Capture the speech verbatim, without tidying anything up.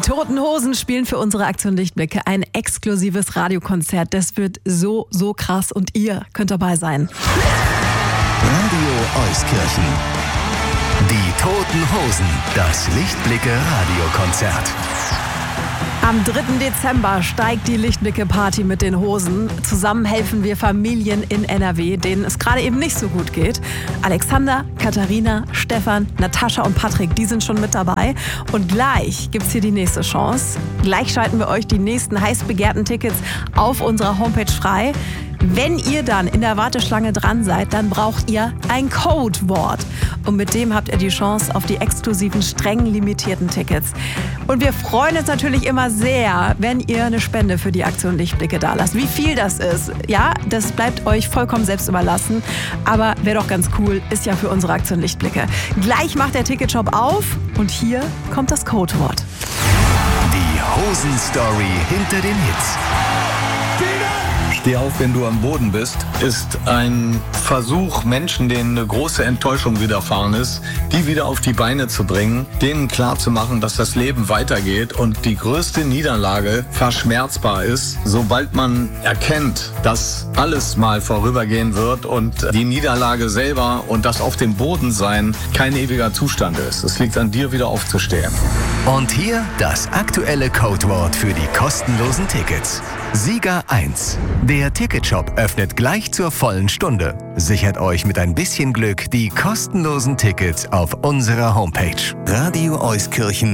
Toten Hosen spielen für unsere Aktion Lichtblicke ein exklusives Radiokonzert. Das wird so, so krass und ihr könnt dabei sein. Radio Euskirchen. Die Toten Hosen. Das Lichtblicke Radiokonzert. Am dritten Dezember steigt die Lichtblicke-Party mit den Hosen. Zusammen helfen wir Familien in N R W, denen es gerade eben nicht so gut geht. Alexander, Katharina, Stefan, Natascha und Patrick, die sind schon mit dabei. Und gleich gibt's hier die nächste Chance. Gleich schalten wir euch die nächsten heiß begehrten Tickets auf unserer Homepage frei. Wenn ihr dann in der Warteschlange dran seid, dann braucht ihr ein Codewort. Und mit dem habt ihr die Chance auf die exklusiven, streng limitierten Tickets. Und wir freuen uns natürlich immer sehr, wenn ihr eine Spende für die Aktion Lichtblicke da lasst. Wie viel das ist, ja, das bleibt euch vollkommen selbst überlassen. Aber wäre doch ganz cool, ist ja für unsere Aktion Lichtblicke. Gleich macht der Ticketshop auf und hier kommt das Codewort. Die Hosen-Story hinter den Hits. Steh auf, wenn du am Boden bist, ist ein Versuch, Menschen, denen eine große Enttäuschung widerfahren ist, die wieder auf die Beine zu bringen, denen klarzumachen, dass das Leben weitergeht und die größte Niederlage verschmerzbar ist, sobald man erkennt, dass alles mal vorübergehen wird und die Niederlage selber und das auf dem Boden sein kein ewiger Zustand ist. Es liegt an dir, wieder aufzustehen. Und hier das aktuelle Codewort für die kostenlosen Tickets. Sieger eins. Der Ticketshop öffnet gleich zur vollen Stunde. Sichert euch mit ein bisschen Glück die kostenlosen Tickets auf unserer Homepage. Radio Euskirchen.